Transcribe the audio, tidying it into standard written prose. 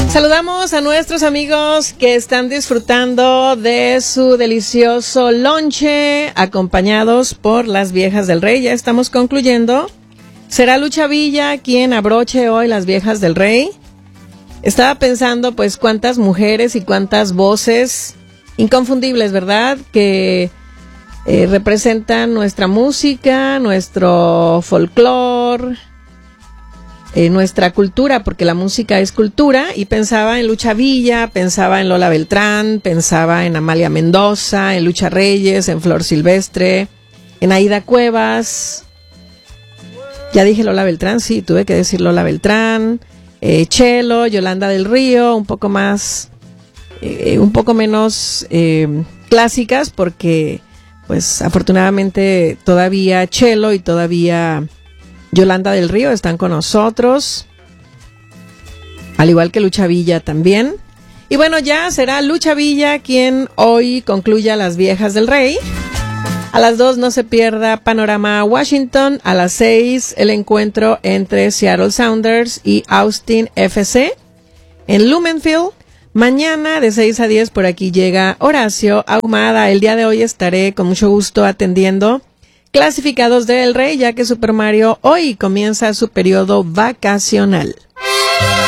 Saludamos a nuestros amigos que están disfrutando de su delicioso lonche, acompañados por las viejas del rey. Ya estamos concluyendo. ¿Será Lucha Villa quien abroche hoy las viejas del rey? Estaba pensando, pues, cuántas mujeres y cuántas voces inconfundibles, ¿verdad?, que representan nuestra música, nuestro folclore, nuestra cultura, porque la música es cultura. Y pensaba en Lucha Villa, pensaba en Lola Beltrán, pensaba en Amalia Mendoza, en Lucha Reyes, en Flor Silvestre, en Aida Cuevas. Ya dije Lola Beltrán, sí, tuve que decir Lola Beltrán, Chelo, Yolanda del Río, un poco menos clásicas, porque pues afortunadamente todavía Chelo y todavía Yolanda del Río están con nosotros, al igual que Lucha Villa también. Y bueno, ya será Lucha Villa quien hoy concluya las viejas del rey. A las 2 no se pierda Panorama Washington. A las 6 el encuentro entre Seattle Sounders y Austin FC en Lumenfield. Mañana de 6 a 10 por aquí llega Horacio Ahumada. El día de hoy estaré con mucho gusto atendiendo clasificados del Rey, ya que Super Mario hoy comienza su periodo vacacional.